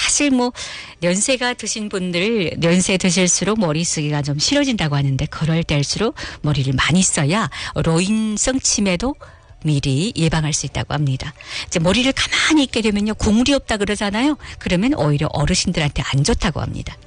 사실 뭐 연세가 드신 분들 연세 드실수록 머리 쓰기가 좀 싫어진다고 하는데 그럴 때일수록 머리를 많이 써야 노인성 치매도 미리 예방할 수 있다고 합니다. 이제 머리를 가만히 있게 되면요. 국물이 없다 그러잖아요. 그러면 오히려 어르신들한테 안 좋다고 합니다.